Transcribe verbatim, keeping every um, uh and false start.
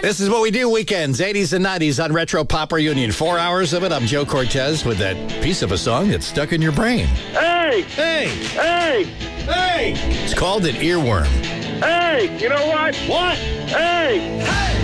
This is what we do weekends, eighties and nineties on Retro Pop Reunion. Four hours of it. I'm Joe Cortez with that piece of a song that's stuck in your brain. Hey! Hey! Hey! Hey! It's called an earworm. Hey! You know what? What? Hey! Hey!